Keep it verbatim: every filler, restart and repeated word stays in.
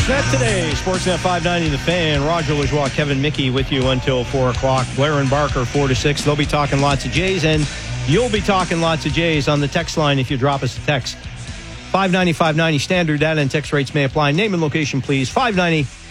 Sportsnet today. Sportsnet five ninety The Fan. Roger Lajoie, Kevin Mickey with you until four o'clock. Blair and Barker, four to six. They'll be talking lots of Jays, and you'll be talking lots of Jays on the text line if you drop us a text. five ninety, five ninety standard data and text rates may apply. Name and location, please. five ninety